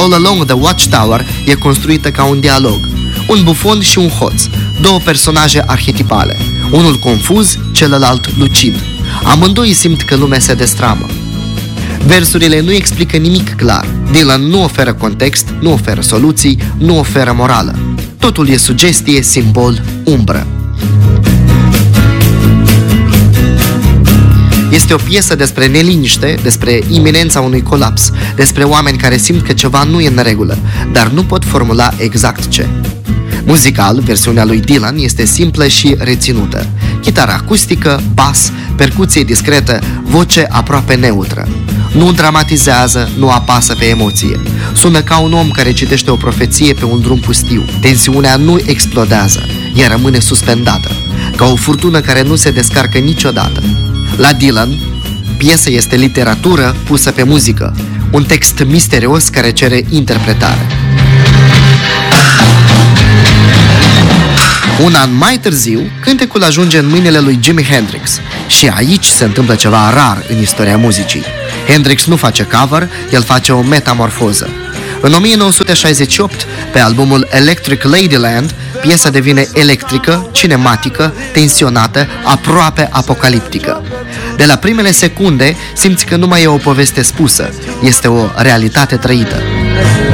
All Along the Watchtower e construită ca un dialog. Un bufon și un hoț, două personaje arhetipale, unul confuz, celălalt lucid. Amândoi simt că lumea se destramă. Versurile nu explică nimic clar. Dylan nu oferă context, nu oferă soluții, nu oferă morală. Totul e sugestie, simbol, umbră. Este o piesă despre neliniște, despre iminența unui colaps, despre oameni care simt că ceva nu e în regulă, dar nu pot formula exact ce. Muzical, versiunea lui Dylan este simplă și reținută. Chitară acustică, bas, percuție discretă, voce aproape neutră. Nu dramatizează, nu apasă pe emoție. Sună ca un om care citește o profeție pe un drum pustiu. Tensiunea nu explodează, ea rămâne suspendată, ca o furtună care nu se descarcă niciodată. La Dylan, piesa este literatură pusă pe muzică, un text misterios care cere interpretare. Un an mai târziu, cântecul ajunge în mâinile lui Jimi Hendrix și aici se întâmplă ceva rar în istoria muzicii. Hendrix nu face cover, el face o metamorfoză. În 1968, pe albumul Electric Ladyland, piesa devine electrică, cinematică, tensionată, aproape apocaliptică. De la primele secunde simți că nu mai e o poveste spusă, este o realitate trăită.